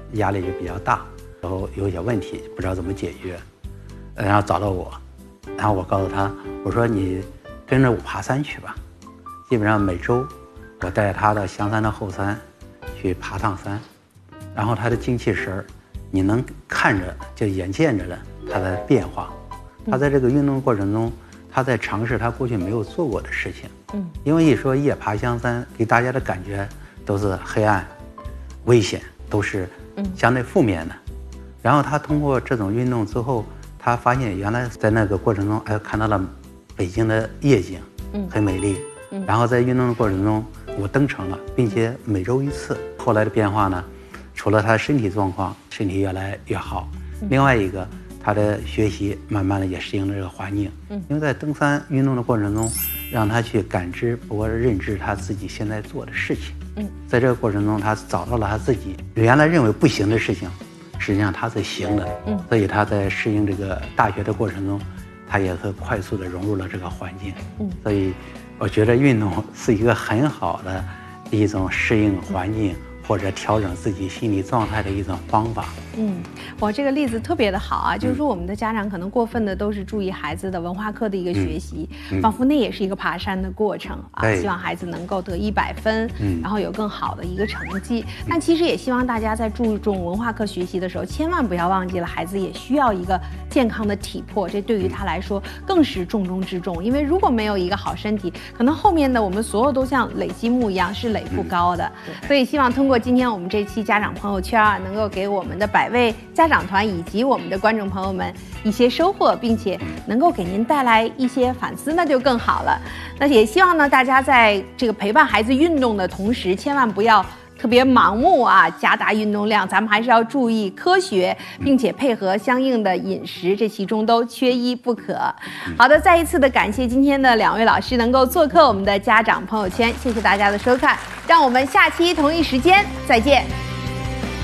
压力就比较大，然后有一些问题不知道怎么解决，然后找到我，然后我告诉他，我说你跟着我爬山去吧，基本上每周我带他到香山的后山去爬趟山，然后他的精气神儿，你能看着就眼见着了他的变化，他在这个运动过程中，他在尝试他过去没有做过的事情。因为一说夜爬香山，给大家的感觉都是黑暗、危险，都是相对负面的。然后他通过这种运动之后，他发现原来在那个过程中，看到了北京的夜景，很美丽。然后在运动的过程中，我登城了，并且每周1次。后来的变化呢，除了他身体状况身体越来越好，另外一个他的学习慢慢的也适应了这个环境。因为在登山运动的过程中，让他去感知或者认知他自己现在做的事情。在这个过程中，他找到了他自己原来认为不行的事情，实际上他是行的。所以他在适应这个大学的过程中，他也是快速的融入了这个环境。所以我觉得运动是一个很好的一种适应环境或者调整自己心理状态的一种方法。 我这个例子特别的好啊，就是说我们的家长可能过分的都是注意孩子的文化课的一个学习，仿佛那也是一个爬山的过程啊，希望孩子能够得100分，然后有更好的一个成绩。但其实也希望大家在注重文化课学习的时候，千万不要忘记了孩子也需要一个健康的体魄，这对于他来说更是重中之重。因为如果没有一个好身体，可能后面的我们所有都像累积木一样是累不高的。所以希望通过今天我们这期家长朋友圈啊，能够给我们的100位家长团以及我们的观众朋友们一些收获，并且能够给您带来一些反思，那就更好了。那也希望呢，大家在这个陪伴孩子运动的同时，千万不要特别盲目啊，加大运动量，咱们还是要注意科学，并且配合相应的饮食，这其中都缺一不可。好的，再一次的感谢今天的2位老师能够做客我们的家长朋友圈，谢谢大家的收看，让我们下期同一时间再见。